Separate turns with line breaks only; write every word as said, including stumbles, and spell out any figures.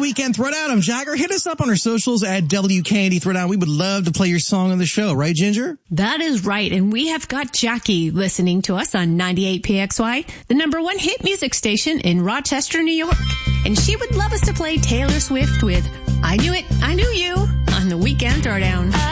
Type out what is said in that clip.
Weekend Throwdown. I'm Jagger. Hit us up on our socials at W K N D Throwdown. We would love to play your song on the show. Right, Ginger?
That is right. And we have got Jackie listening to us on ninety-eight P X Y, the number one hit music station in Rochester, New York. And she would love us to play Taylor Swift with I Knew It, I Knew You on the Weekend Throwdown.